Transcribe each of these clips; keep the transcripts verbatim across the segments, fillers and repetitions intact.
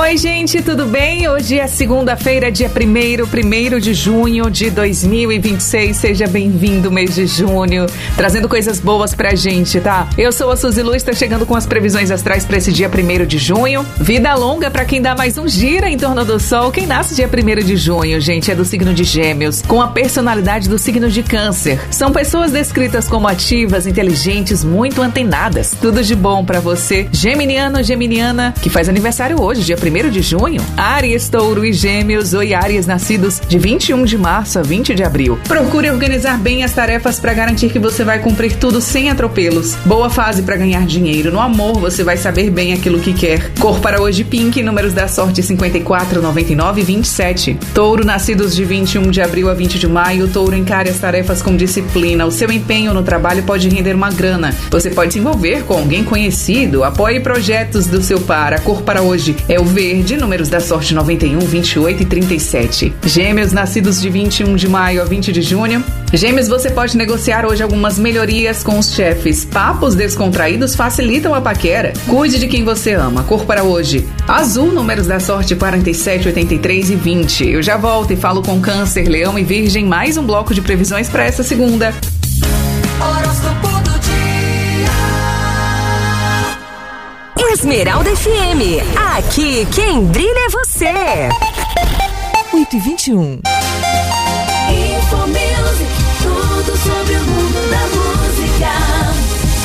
Oi, gente, tudo bem? Hoje é segunda-feira, dia primeiro, primeiro de junho de dois mil e vinte e seis. Seja bem-vindo, mês de junho, trazendo coisas boas pra gente, tá? Eu sou a Suzy Lu, estou chegando com as previsões astrais pra esse dia primeiro de junho. Vida longa pra quem dá mais um gira em torno do sol. Quem nasce dia primeiro de junho, gente, é do signo de Gêmeos, com a personalidade do signo de Câncer. São pessoas descritas como ativas, inteligentes, muito antenadas. Tudo de bom pra você, geminiano, geminiana, que faz aniversário hoje, dia primeiro de junho. Áries, Touro e Gêmeos. Oi, Áries, nascidos de vinte e um de março a vinte de abril. Procure organizar bem as tarefas para garantir que você vai cumprir tudo sem atropelos. Boa fase para ganhar dinheiro. No amor, você vai saber bem aquilo que quer. Cor para hoje, pink. Números da sorte, cinquenta e quatro, noventa e nove e vinte e sete. Touro, nascidos de vinte e um de abril a vinte de maio. Touro, encare as tarefas com disciplina. O seu empenho no trabalho pode render uma grana. Você pode se envolver com alguém conhecido. Apoie projetos do seu par. A cor para hoje é o verde, números da sorte noventa e um, vinte e oito e trinta e sete. Gêmeos, nascidos de vinte e um de maio a vinte de junho. Gêmeos, você pode negociar hoje algumas melhorias com os chefes. Papos descontraídos facilitam a paquera. Cuide de quem você ama. Cor para hoje, azul, números da sorte quarenta e sete, oitenta e três e vinte. Eu já volto e falo com Câncer, Leão e Virgem, mais um bloco de previsões para essa segunda. Horóscopo do dia. Esmeralda F M. Aqui quem brilha é você. oito e vinte e um. Info Music, tudo sobre o mundo da música.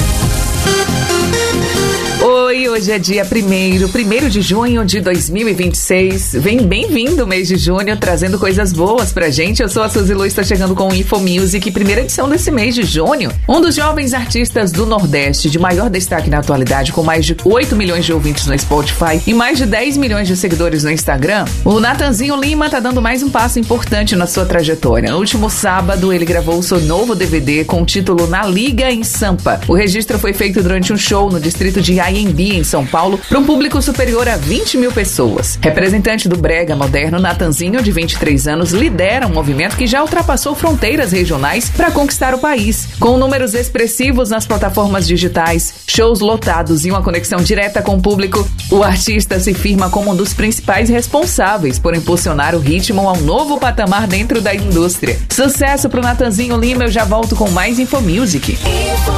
Oi, hoje é dia primeiro, primeiro de junho de dois mil e vinte e seis. Vem bem-vindo o mês de junho, trazendo coisas boas pra gente. Eu sou a Suzy Lu, estou chegando com o Info Music, primeira edição desse mês de junho. Um dos jovens artistas do Nordeste de maior destaque na atualidade, com mais de oito milhões de ouvintes no Spotify e mais de dez milhões de seguidores no Instagram, o Natanzinho Lima tá dando mais um passo importante na sua trajetória. No último sábado, ele gravou o seu novo D V D com o título Na Liga em Sampa. O registro foi feito durante um show no distrito de Anhembi, em São Paulo, para um público superior a vinte mil pessoas. Representante do brega moderno, Natanzinho, de vinte e três anos, lidera um movimento que já ultrapassou fronteiras regionais para conquistar o país. Com números expressivos nas plataformas digitais, shows lotados e uma conexão direta com o público, o artista se firma como um dos principais responsáveis por impulsionar o ritmo a um novo patamar dentro da indústria. Sucesso pro Natanzinho Lima, eu já volto com mais Info Music. Info